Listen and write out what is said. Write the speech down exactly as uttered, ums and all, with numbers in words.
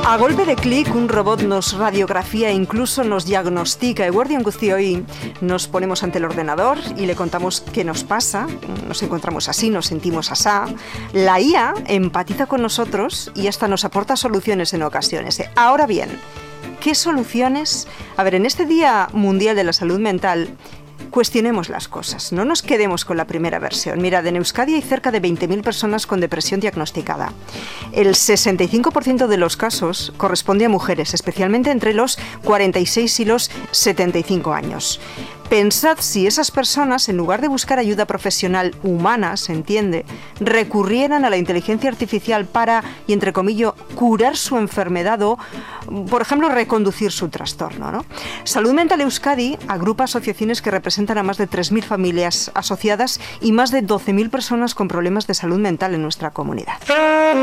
A golpe de clic, un robot nos radiografía e incluso nos diagnostica. Eguerdion guztioi, nos ponemos ante el ordenador y le contamos qué nos pasa. Nos encontramos así, nos sentimos asá. La I A empatiza con nosotros y hasta nos aporta soluciones en ocasiones. Ahora bien, ¿qué soluciones? A ver, en este Día Mundial de la Salud Mental, cuestionemos las cosas, no nos quedemos con la primera versión. Mirad, en Euskadi hay cerca de veinte mil personas con depresión diagnosticada. El sesenta y cinco por ciento de los casos corresponde a mujeres, especialmente entre los cuarenta y seis y los setenta y cinco años. Pensad si esas personas, en lugar de buscar ayuda profesional humana, se entiende, recurrieran a la inteligencia artificial para, y entre comillas, curar su enfermedad o, por ejemplo, reconducir su trastorno, ¿no? Salud Mental Euskadi agrupa asociaciones que representan a más de tres mil familias asociadas y más de doce mil personas con problemas de salud mental en nuestra comunidad.